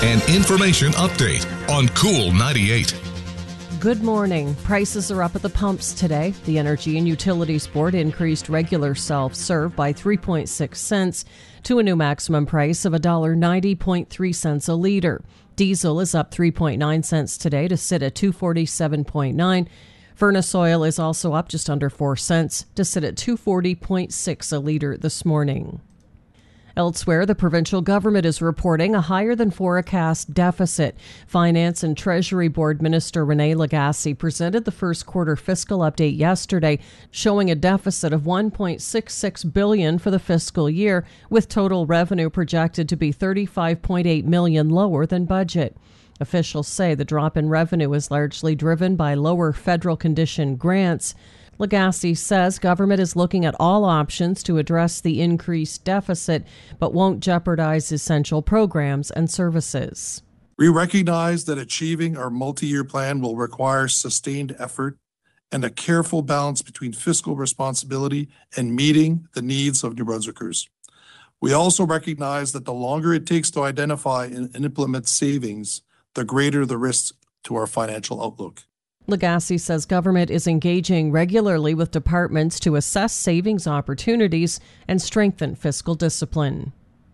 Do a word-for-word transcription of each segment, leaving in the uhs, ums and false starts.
An information update on Cool ninety-eight. Good morning. Prices are up at the pumps today. The Energy and Utilities Board increased regular self-serve by three point six cents to a new maximum price of one dollar ninety point three cents a liter. Diesel is up three point nine cents today to sit at two forty-seven point nine. Furnace oil is also up just under four cents to sit at two forty point six a liter this morning. Elsewhere, the provincial government is reporting a higher than forecast deficit. Finance and Treasury Board Minister Rene Lagacé presented the first quarter fiscal update yesterday, showing a deficit of one point six six billion dollars for the fiscal year, with total revenue projected to be thirty-five point eight million dollars lower than budget. Officials say the drop in revenue is largely driven by lower federal condition grants. Lagacé says government is looking at all options to address the increased deficit, but won't jeopardize essential programs and services. We recognize that achieving our multi-year plan will require sustained effort and a careful balance between fiscal responsibility and meeting the needs of New Brunswickers. We also recognize that the longer it takes to identify and implement savings, the greater the risk to our financial outlook. Lagacé says government is engaging regularly with departments to assess savings opportunities and strengthen fiscal discipline.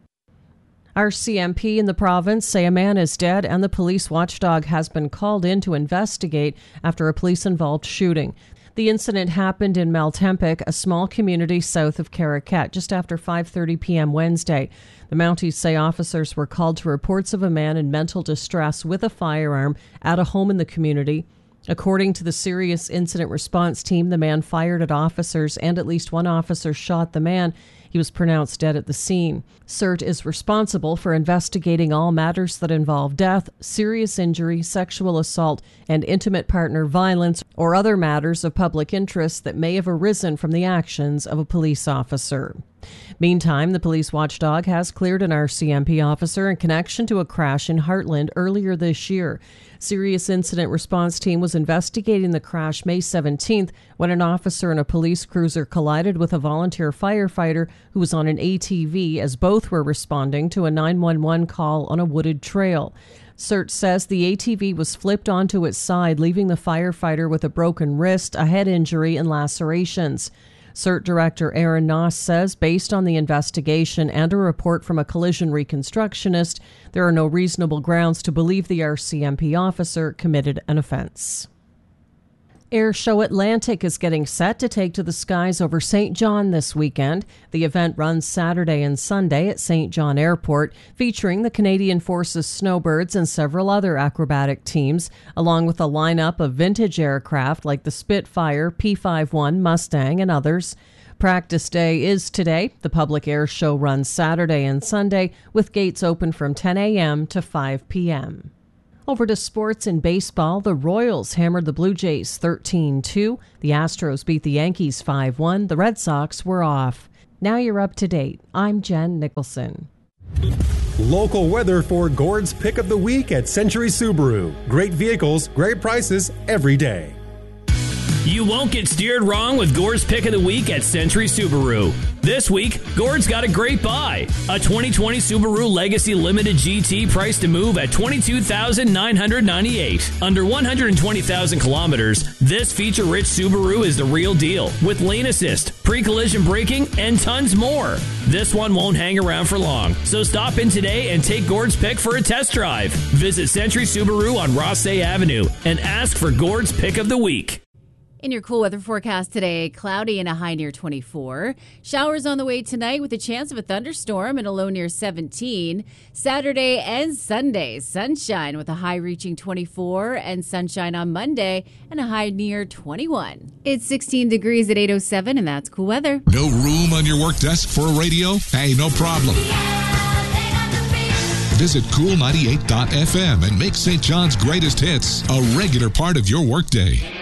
R C M P in the province say a man is dead and the police watchdog has been called in to investigate after a police-involved shooting. The incident happened in Maltempic, a small community south of Caraquet, just after five thirty p.m. Wednesday. The Mounties say officers were called to reports of a man in mental distress with a firearm at a home in the community. According to the Serious Incident Response Team, the man fired at officers and at least one officer shot the man. He was pronounced dead at the scene. C I R T is responsible for investigating all matters that involve death, serious injury, sexual assault, and intimate partner violence, or other matters of public interest that may have arisen from the actions of a police officer. Meantime, the police watchdog has cleared an R C M P officer in connection to a crash in Heartland earlier this year. Serious Incident Response Team was investigating the crash May seventeenth when an officer in a police cruiser collided with a volunteer firefighter who was on an A T V as both were responding to a nine one one call on a wooded trail. C I R T says the A T V was flipped onto its side, leaving the firefighter with a broken wrist, a head injury, and lacerations. C I R T Director Aaron Noss says, based on the investigation and a report from a collision reconstructionist, there are no reasonable grounds to believe the R C M P officer committed an offense. Air Show Atlantic is getting set to take to the skies over Saint John this weekend. The event runs Saturday and Sunday at Saint John Airport, featuring the Canadian Forces Snowbirds and several other acrobatic teams, along with a lineup of vintage aircraft like the Spitfire, P fifty-one, Mustang, and others. Practice day is today. The public air show runs Saturday and Sunday, with gates open from ten a.m. to five p.m. Over to sports in baseball. The Royals hammered the Blue Jays thirteen two. The Astros beat the Yankees five one. The Red Sox were off. Now you're up to date. I'm Jen Nicholson. Local weather for Gord's Pick of the Week at Century Subaru. Great vehicles, great prices every day. You won't get steered wrong with Gord's Pick of the Week at Century Subaru. This week, Gord's got a great buy. A twenty twenty Subaru Legacy Limited G T priced to move at twenty-two thousand nine hundred ninety-eight dollars. Under one hundred twenty thousand kilometers, this feature-rich Subaru is the real deal with lane assist, pre-collision braking, and tons more. This one won't hang around for long, so stop in today and take Gord's Pick for a test drive. Visit Century Subaru on Rossay Avenue and ask for Gord's Pick of the Week. In your cool weather forecast today, cloudy and a high near twenty-four. Showers on the way tonight with a chance of a thunderstorm and a low near seventeen. Saturday and Sunday, sunshine with a high reaching twenty-four, and sunshine on Monday and a high near twenty-one. It's sixteen degrees at eight oh seven, and that's cool weather. No room on your work desk for a radio? Hey, no problem. Visit cool ninety-eight dot f m and make Saint John's greatest hits a regular part of your workday.